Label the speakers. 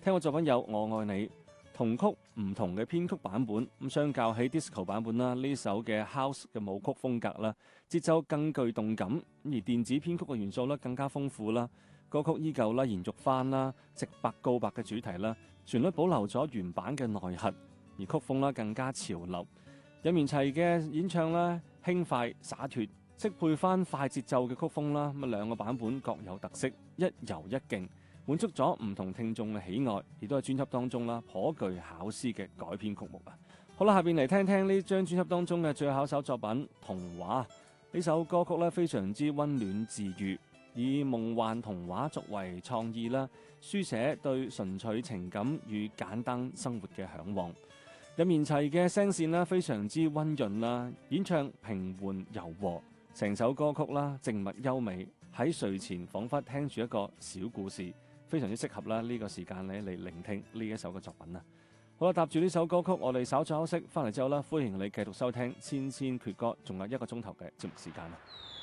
Speaker 1: 聽過作品有《我愛你》，同曲唔同嘅編曲版本，咁相較起 disco 版本啦，呢首嘅 house 嘅舞曲風格啦，節奏更具動感，而電子編曲嘅元素咧更加豐富啦。歌曲依舊啦，延續翻啦直白告白嘅主題啦，旋律保留咗原版嘅內核，而曲風啦更加潮流。任賢齊嘅演唱啦輕快灑脫，適配翻快節奏嘅曲風啦，咁兩個版本各有特色，一柔一勁，滿足咗唔同聽眾嘅喜愛，亦都係專輯當中啦頗具巧思嘅改編曲目啊！好啦，下邊嚟聽聽呢張專輯當中嘅最後一首作品《童話》。呢首歌曲咧非常之溫暖治癒，以夢幻童話作為創意啦，書寫對純粹情感與簡單生活嘅向往。任賢齊嘅聲線啦非常之溫潤啦，演唱平緩柔和，成首歌曲啦靜默優美，喺睡前彷彿聽住一個小故事，非常之適合啦呢個時間咧嚟聆聽呢一首嘅作品啊！好啦，搭住呢首歌曲，我哋稍作休息，翻嚟之後啦，歡迎你繼續收聽千千闕歌，仲有1個鐘頭嘅節目時間啊！